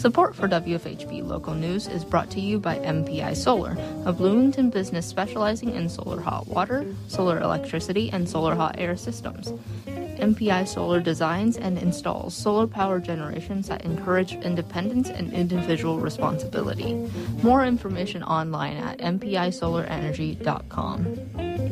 Support for WFHB Local News is brought to you by MPI Solar, a Bloomington business specializing in solar hot water, solar electricity, and solar hot air systems. MPI Solar designs and installs solar power generations that encourage independence and individual responsibility. More information online at mpisolarenergy.com.